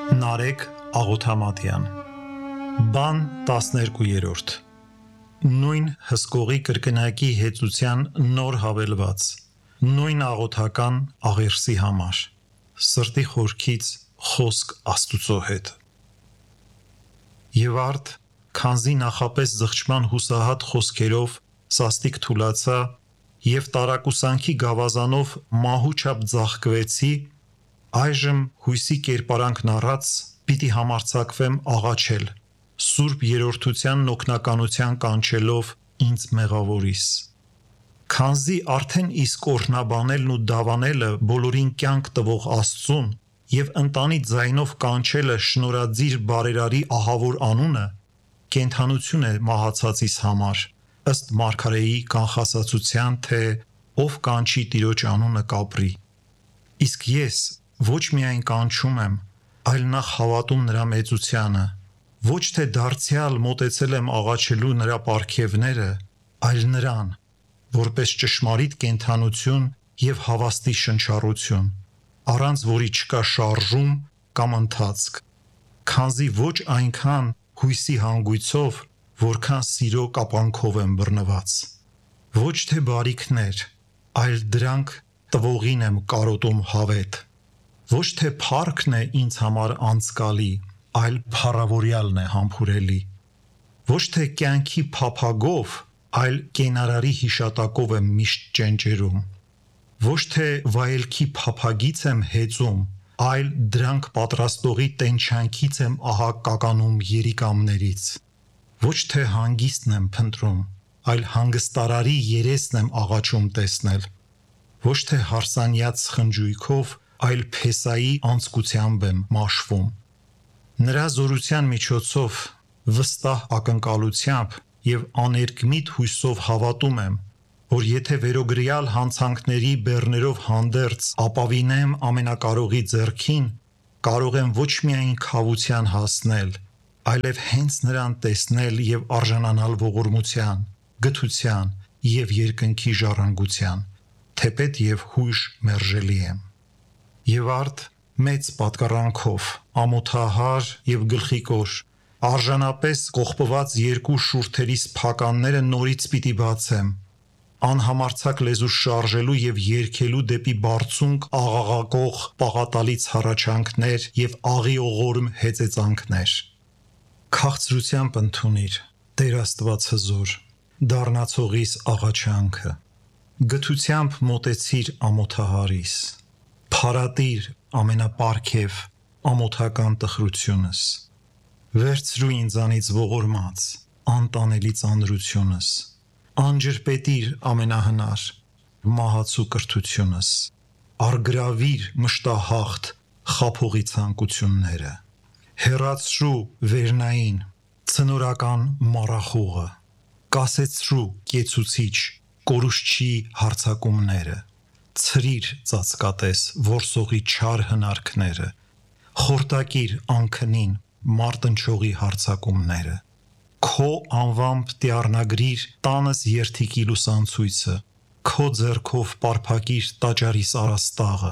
Նարեկ Աղոթամատյան Բան 12-րդ Նույն հսկողի կրկնակի հեծության նոր հավելված Նույն աղոթական աղերսի համար Սրտի խորքից խոսք Աստուծո հետ Եվ արդ քանզի նախապես զղջման հուսահատ խոսքերով սաստիկ թուլացա և տարակուսանքի գավազանով մահու չափ ձաղկվեցի այժմ հույսի կերպարանքն առած պիտի համարձակվեմ աղաչել սուրբ երրորդության օգնականության կանչելով ինձ մեղավորիս Քանզի արդեն իսկ օրհնաբանելն ու դավանելը բոլորին կյանք տվող Աստծուն և ընտանի ձայնով կանչելը շնորհաձիր բարերարի ահավոր անունը կենդանություն է մահացածիս համար ըստ մարգարեի կանխասացության թե ով կանչի Տիրոջ անունը կապրի Իսկ ես ոչ միայն կանչում եմ, այլ նախ հավատում նրա մեծությանը, ոչ թե դարձյալ մոտեցել եմ աղաչելու նրա պարգևները, այլ նրան, որպես ճշմարիտ կենդանություն և հավաստի շնչառություն, առանց որի չկա շարժում կամ ընթացք, քանզի ոչ այնքան հույսի հանգույցով, որքան սիրո կապանքով եմ բռնված, ոչ թե բարիքներ, այլ դրանք տվողին եմ կարոտում հավետ, ոչ թե փառքն է ինձ համար անցկալի, այլ փառավորյալն է համբուրելի, ոչ թե կյանքի փափագով, այլ կենարարի հիշատակով եմ միշտ ճենճերում, ոչ թե վայելքի փափագից եմ հեծում, այլ դրանք պատրաստողի տենչանքից եմ ահա կականում երիկամներից, ոչ թե հանգիստն եմ փնտրում, այլ հանգստարարի երեսն եմ աղաչում տեսնել, ոչ թե հարսանյաց խնջույքով, այլ Փեսայի անձկությամբ եմ մաշվում։ Նրա զորության միջոցով վստահ ակնկալությամբ և աներկմիտ հույսով հավատում եմ, որ եթե վերոգրյալ հանցանքների բեռներով հանդերձ ապավինեմ ամենակարողի ձեռքին, կարող եմ ոչ միայն քավության հասնել, այլև հենց նրան տեսնել և արժանանալ ողորմության, գթության և երկնքի ժառանգության, թեպետ և հույժ մերժելի եմ։ Եվ արդ մեծ պատկառանքով, ամոթահար և գլխիկոր, արժանապես կողպված երկու շուրթերիս փականները նորից պիտի բացեմ, անհամարձակ լեզու շարժելու և երգելու դեպի բարձունք աղաղակող պաղատալից հառաչանքներ և աղիողորմ հեծեծանքներ։ Քաղցրությամբ ընդունիր, Տեր Աստված հզոր, դառնացողիս աղաչանքը, գթությամբ մոտեցիր ամոթահարիս, փարատիր ամենապարգև ամոթական տխրությունս, վերցրու ինձանից ողորմած, անտանելի ծանրությունս, անջրպետիր ամենահնար, մահացու կրթությունս, առգրավիր մշտահաղթ խաբողի ցանկությունները, հեռացրու վերնային, ցնորական մառախուղը, կասեցրու կեցուցիչ, կորուստչի հարձակումները, ցրիր ծածկատես որսողի չար հնարքները, խորտակիր անքնին մարտնչողի հարձակումները, քո անվամբ տյառնագրիր տանս երդիկի լուսանցույցը, քո ձեռքով պարփակիր տաճարիս առաստաղը,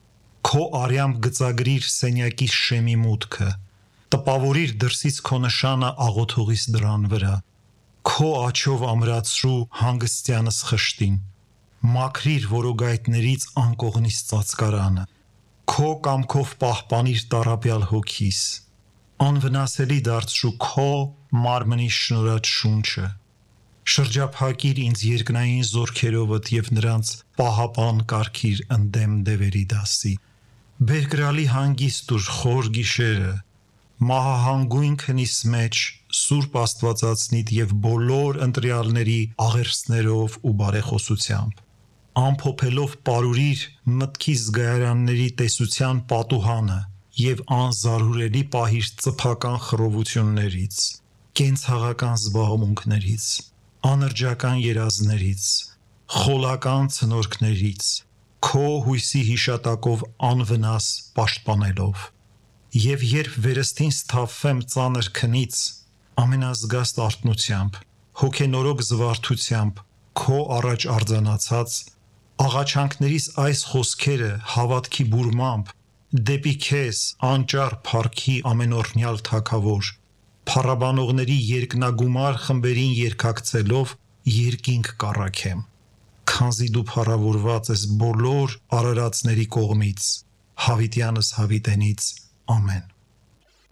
քո արյամբ գծագրիր սենյակիս շեմի մուտքը, տպավորիր դրսից քո նշանը աղոթողիս դռան վրա, քո աջով ամրացրու հանգստյանս խշտին, մաքրիր որոգայթներից անկողնիս ծածկարանը, քո կամքով պահպանիր տառապյալ հոգիս, անվնասելի դարձրու քո մարմնի շնորհած շունչը, շրջափակիր ինձ երկնային զորքերովդ և նրանց պահապան կարգիր ընդդեմ դևերի դասի, բերկրալի հանգիստ ուր խոր գիշերը, մահահանգույն քնիս մեջ Սուրբ Աստվածածնիդ և բոլոր ընտրյալների աղերսներով ու բարեխոսությամբ, ամփոփելով պարուրիր մտքի զգայարանների տեսության պատուհանը և անզարհուրելի պահիր ծփական խռովություններից, կենցաղական զբաղմունքներից, անրջական երազներից, խոլական ցնորքներից, քո հույսի հիշատակով անվնաս պաշտպանելով, և երբ վերստին սթափվեմ ծանր քնից, ամենազգաստ արթնությամբ, հոգենորոգ զվարթությամբ, քո առաջ արձանացած, աղաչանքներիս այս խոսքերը հավատքի բուրմամբ, դեպի քեզ անճար փառքի ամենօրհնյալ թագավոր, փառաբանողների երկնագումար խմբերին երգակցելով երկինք կառաքեմ, քանզի դու փառավորված ես բոլոր արարածների կողմից, հավիտյանս հավիտենից, ամեն։